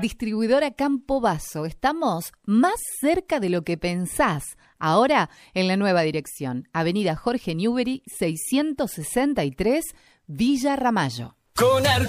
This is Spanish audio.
Distribuidora Campo Basso. Estamos más cerca de lo que pensás. Ahora en la nueva dirección. Avenida Jorge Newbery, 663, Villa Ramallo. Con